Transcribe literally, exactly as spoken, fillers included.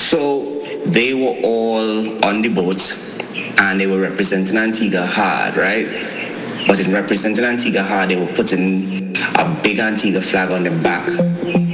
So they were all on the boat and they were representing Antigua hard, right? But in representing Antigua hard, they were putting a big Antigua flag on the back.